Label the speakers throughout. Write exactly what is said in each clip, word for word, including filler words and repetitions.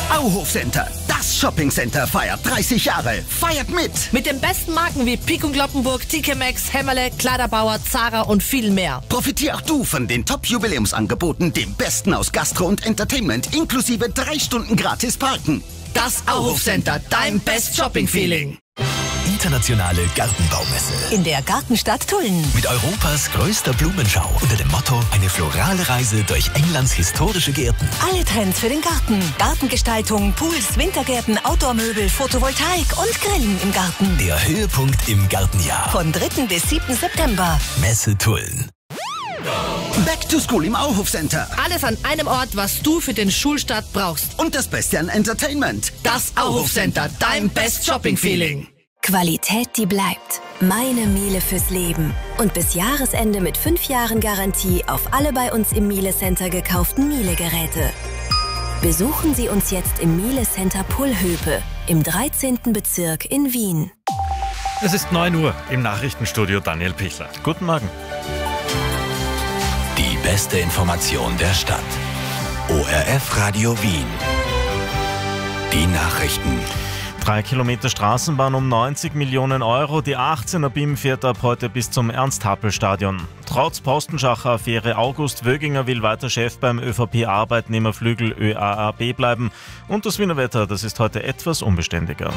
Speaker 1: Auhof Center, das Shoppingcenter, feiert dreißig Jahre. Feiert mit!
Speaker 2: Mit den besten Marken wie Peek und Kloppenburg, T K Maxx, Hämmerle, Kleiderbauer, Zara und viel mehr.
Speaker 1: Profitier auch du von den Top-Jubiläumsangeboten, dem Besten aus Gastro und Entertainment, inklusive drei Stunden gratis Parken.
Speaker 2: Das Auhof Center, dein Best Shopping Feeling.
Speaker 3: Internationale Gartenbaumesse.
Speaker 4: In der Gartenstadt Tulln.
Speaker 3: Mit Europas größter Blumenschau unter dem Motto eine florale Reise durch Englands historische Gärten.
Speaker 4: Alle Trends für den Garten. Gartengestaltung, Pools, Wintergärten, Outdoor-Möbel, Photovoltaik und Grillen im Garten.
Speaker 3: Der Höhepunkt im Gartenjahr.
Speaker 4: Von dritten bis siebten September.
Speaker 3: Messe Tulln.
Speaker 1: Back to School im Auhof Center.
Speaker 2: Alles an einem Ort, was du für den Schulstart brauchst.
Speaker 1: Und das Beste an Entertainment.
Speaker 2: Das Auhof Center, dein Best Shopping Feeling.
Speaker 5: Qualität, die bleibt. Meine Miele fürs Leben. Und bis Jahresende mit fünf Jahren Garantie auf alle bei uns im Miele Center gekauften Miele-Geräte. Besuchen Sie uns jetzt im Miele Center Pullhöpe im dreizehnten Bezirk in Wien.
Speaker 6: Es ist neun Uhr im Nachrichtenstudio Daniel Pichler. Guten Morgen.
Speaker 3: Die beste Information der Stadt. O R F Radio Wien. Die Nachrichten.
Speaker 6: Drei Kilometer Straßenbahn um neunzig Millionen Euro. Die achtzehner B I M fährt ab heute bis zum Ernst-Happel-Stadion. Trotz Postenschacher-Affäre August Wöginger will weiter Chef beim ÖVP-Arbeitnehmerflügel Ö A A B bleiben. Und das Wiener Wetter, das ist heute etwas unbeständiger.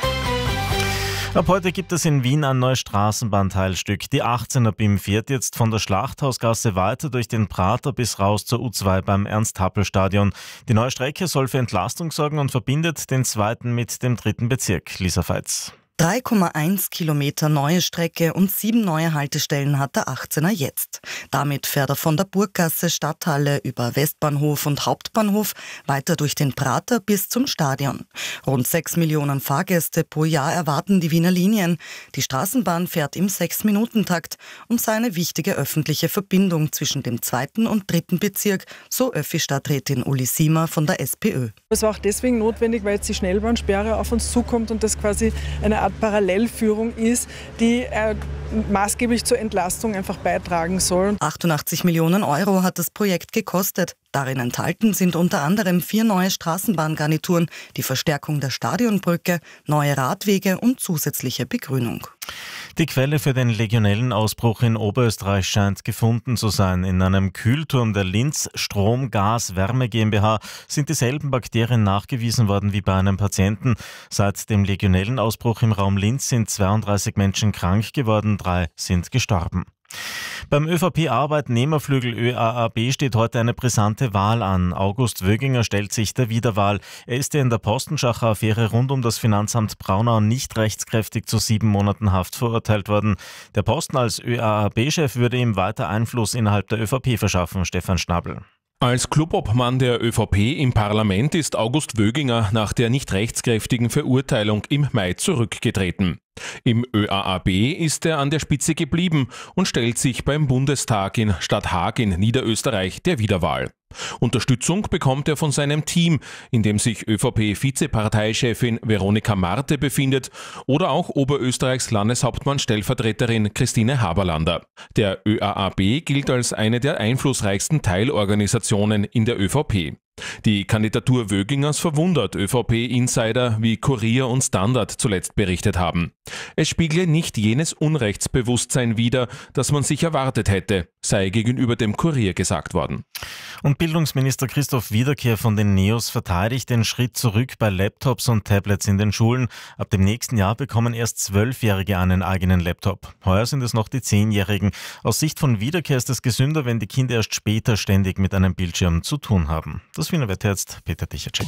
Speaker 6: Ab heute gibt es in Wien ein neues Straßenbahnteilstück. Die achtzehner B I M fährt jetzt von der Schlachthausgasse weiter durch den Prater bis raus zur U zwei beim Ernst-Happel-Stadion. Die neue Strecke soll für Entlastung sorgen und verbindet den zweiten mit dem dritten Bezirk. Lisa Veitz.
Speaker 7: drei Komma eins Kilometer neue Strecke und sieben neue Haltestellen hat der achtzehner jetzt. Damit fährt er von der Burggasse, Stadthalle über Westbahnhof und Hauptbahnhof weiter durch den Prater bis zum Stadion. Rund sechs Millionen Fahrgäste pro Jahr erwarten die Wiener Linien. Die Straßenbahn fährt im sechs-Minuten-Takt und sei eine wichtige öffentliche Verbindung zwischen dem zweiten und dritten Bezirk, so Öffi-Stadträtin Uli Siemer von der SPÖ.
Speaker 8: Das war auch deswegen notwendig, weil jetzt die Schnellbahnsperre auf uns zukommt und das quasi eine Art Parallelführung ist, die äh, maßgeblich zur Entlastung einfach beitragen soll.
Speaker 7: achtundachtzig Millionen Euro hat das Projekt gekostet. Darin enthalten sind unter anderem vier neue Straßenbahngarnituren, die Verstärkung der Stadionbrücke, neue Radwege und zusätzliche Begrünung.
Speaker 6: Die Quelle für den Legionellenausbruch in Oberösterreich scheint gefunden zu sein. In einem Kühlturm der Linz Strom, Gas, Wärme GmbH sind dieselben Bakterien nachgewiesen worden wie bei einem Patienten. Seit dem Legionellenausbruch im Raum Linz sind zweiunddreißig Menschen krank geworden, drei sind gestorben. Beim ÖVP-Arbeitnehmerflügel Ö A A B steht heute eine brisante Wahl an. August Wöginger stellt sich der Wiederwahl. Er ist ja in der Postenschacher-Affäre rund um das Finanzamt Braunau nicht rechtskräftig zu sieben Monaten Haft verurteilt worden. Der Posten als Ö A A B-Chef würde ihm weiter Einfluss innerhalb der ÖVP verschaffen, Stefan Schnabel.
Speaker 9: Als Clubobmann der ÖVP im Parlament ist August Wöginger nach der nicht rechtskräftigen Verurteilung im Mai zurückgetreten. Im Ö A A B ist er an der Spitze geblieben und stellt sich beim Bundestag in Stadthaag in Niederösterreich der Wiederwahl. Unterstützung bekommt er von seinem Team, in dem sich ÖVP-Vizeparteichefin Veronika Marte befindet oder auch Oberösterreichs Landeshauptmann-Stellvertreterin Christine Haberlander. Der Ö A A B gilt als eine der einflussreichsten Teilorganisationen in der ÖVP. Die Kandidatur Wögingers verwundert ÖVP-Insider, wie Kurier und Standard zuletzt berichtet haben. Es spiegle nicht jenes Unrechtsbewusstsein wider, das man sich erwartet hätte, sei gegenüber dem Kurier gesagt worden.
Speaker 6: Und Bildungsminister Christoph Wiederkehr von den NEOS verteidigt den Schritt zurück bei Laptops und Tablets in den Schulen. Ab dem nächsten Jahr bekommen erst Zwölfjährige einen eigenen Laptop. Heuer sind es noch die Zehnjährigen. Aus Sicht von Wiederkehr ist es gesünder, wenn die Kinder erst später ständig mit einem Bildschirm zu tun haben. Das Wiener Wetter jetzt Peter Tichacek.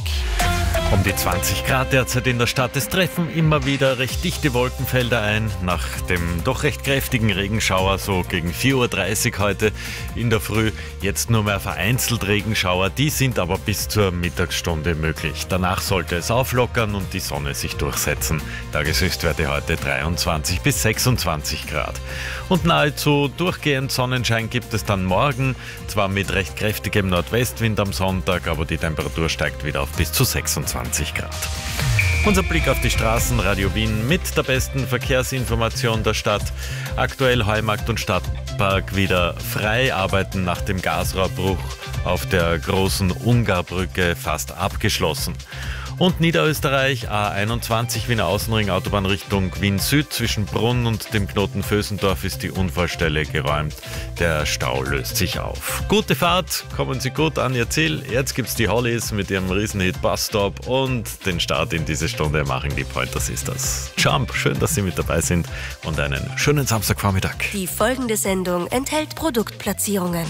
Speaker 6: Um die zwanzig Grad derzeit in der Stadt. Es treffen immer wieder recht dichte Wolkenfelder ein. Nach dem doch recht kräftigen Regenschauer, so gegen vier Uhr dreißig heute in der Früh, jetzt nur mehr vereinzelt Regenschauer. Die sind aber bis zur Mittagsstunde möglich. Danach sollte es auflockern und die Sonne sich durchsetzen. Tageshöchstwerte heute dreiundzwanzig bis sechsundzwanzig Grad. Und nahezu durchgehend Sonnenschein gibt es dann morgen. Zwar mit recht kräftigem Nordwestwind am Sonntag, aber die Temperatur steigt wieder auf bis zu sechsundzwanzig Grad. Unser Blick auf die Straßen, Radio Wien mit der besten Verkehrsinformation der Stadt. Aktuell Heumarkt und Stadtpark wieder frei, arbeiten nach dem Gasrohrbruch auf der großen Ungarbrücke fast abgeschlossen. Und Niederösterreich, A einundzwanzig Wiener Außenring, Autobahn Richtung Wien Süd. Zwischen Brunn und dem Knoten Vösendorf ist die Unfallstelle geräumt. Der Stau löst sich auf. Gute Fahrt, kommen Sie gut an Ihr Ziel. Jetzt gibt's die Hollies mit ihrem Riesenhit Bus Stop und den Start in diese Stunde machen die Pointer Sisters. Jump, schön, dass Sie mit dabei sind und einen schönen Samstagvormittag.
Speaker 5: Die folgende Sendung enthält Produktplatzierungen.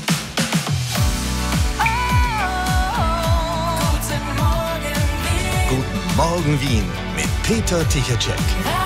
Speaker 3: Guten Morgen Wien mit Peter Tichetschek.